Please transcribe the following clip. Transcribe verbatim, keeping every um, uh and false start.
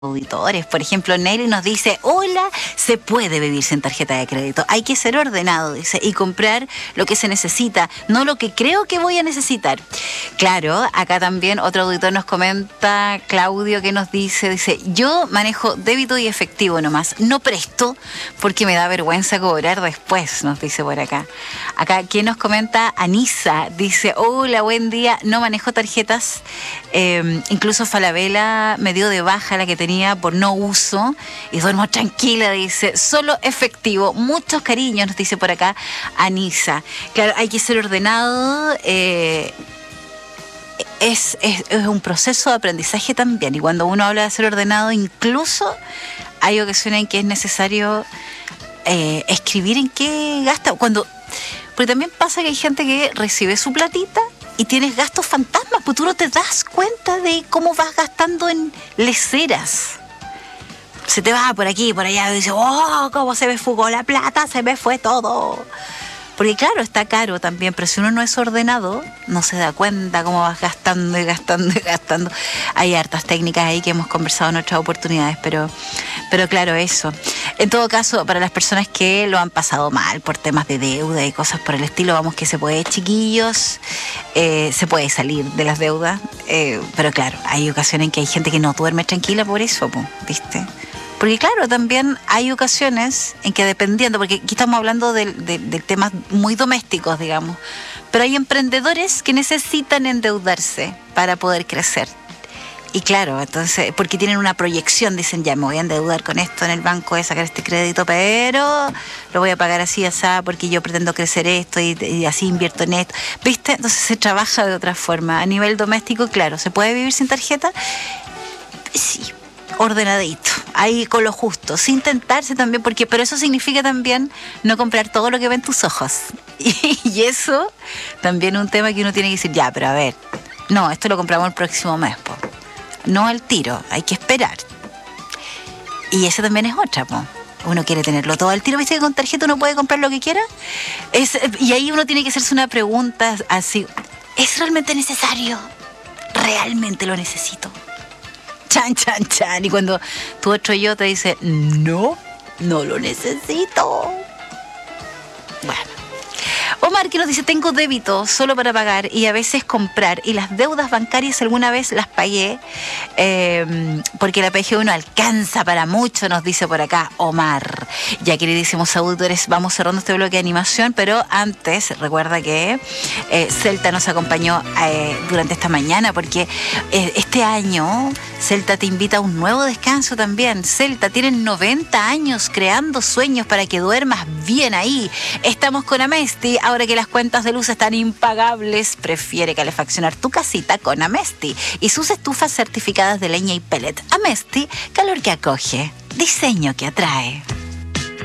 auditores. Por ejemplo, Nelly nos dice: hola, se puede vivir sin tarjeta de crédito, hay que ser ordenado, dice, y comprar lo que se necesita, no lo que creo que voy a necesitar. Claro, acá también otro auditor nos comenta, Claudio, que nos dice, dice, yo manejo débito y efectivo nomás, no presto porque me da vergüenza cobrar después, nos dice por acá. Acá, ¿quién nos comenta? Anisa, dice, hola, buen día, no manejo tarjetas, eh, incluso Falabella me dio de baja la que tenía por no uso y duermo tranquila, dice, solo efectivo, muchos cariños, nos dice por acá Anisa. Claro, hay que ser ordenado, eh, es, es, es un proceso de aprendizaje también, y cuando uno habla de ser ordenado, incluso hay ocasiones en que es necesario eh, escribir en qué gasta, cuando, porque también pasa que hay gente que recibe su platita y tienes gastos fantasmas, pues tú no te das cuenta de cómo vas gastando en leceras. Se te va por aquí y por allá y dices, oh, cómo se me fugó la plata, se me fue todo. Porque claro, está caro también, pero si uno no es ordenado, no se da cuenta cómo vas gastando y gastando y gastando. Hay hartas técnicas ahí que hemos conversado en otras oportunidades, pero, pero claro, eso. En todo caso, para las personas que lo han pasado mal por temas de deuda y cosas por el estilo, vamos que se puede, chiquillos, eh, se puede salir de las deudas, eh, pero claro, hay ocasiones en que hay gente que no duerme tranquila por eso, pues, ¿viste? Porque claro, también hay ocasiones en que dependiendo, porque aquí estamos hablando de, de, de temas muy domésticos, digamos, pero hay emprendedores que necesitan endeudarse para poder crecer. Y claro, entonces, porque tienen una proyección, dicen, ya me voy a endeudar con esto en el banco, voy a sacar este crédito, pero lo voy a pagar así, así, porque yo pretendo crecer esto y, y así invierto en esto. ¿Viste? Entonces se trabaja de otra forma. A nivel doméstico, claro, ¿se puede vivir sin tarjeta? Sí. Ordenadito, ahí con lo justo, sin tentarse también, porque pero eso significa también no comprar todo lo que ven tus ojos. Y, y eso también es un tema que uno tiene que decir, ya, pero a ver, no, esto lo compramos el próximo mes, po. No al tiro, hay que esperar. Y esa también es otra, po. Uno quiere tenerlo todo al tiro, ¿viste que con tarjeta uno puede comprar lo que quiera? Es, y ahí uno tiene que hacerse una pregunta así, ¿es realmente necesario? ¿Realmente lo necesito? Chan, chan, chan. Y cuando tu otro yo te dice, no, no lo necesito. Bueno. Omar, que nos dice, tengo débito solo para pagar y a veces comprar, y las deudas bancarias alguna vez las pagué eh, porque la P G U no alcanza para mucho, nos dice por acá Omar. Ya, queridísimos auditores, vamos cerrando este bloque de animación, pero antes recuerda que eh, Celta nos acompañó eh, durante esta mañana, porque eh, este año Celta te invita a un nuevo descanso también. Celta, tienen noventa años creando sueños para que duermas bien ahí. Estamos con Amesti. Ahora que las cuentas de luz están impagables, prefiere calefaccionar tu casita con Amesti y sus estufas certificadas de leña y pellet. Amesti, calor que acoge, diseño que atrae.